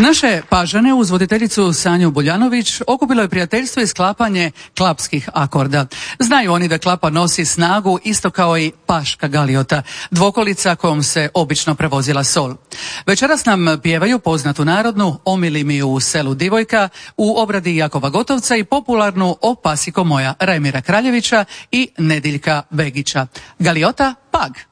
Naše Pažane uz voditeljicu Sanju Buljanović okupilo je prijateljstvo i sklapanje klapskih akorda. Znaju oni da klapa nosi snagu isto kao i paška galiota, dvokolica kojom se obično prevozila sol. Večeras nam pjevaju poznatu narodnu Omili mi u selu divojka u obradi Jakova Gotovca i popularnu O pasiko moja Rajmira Kraljevića i Nediljka Begića. Galiota Pag.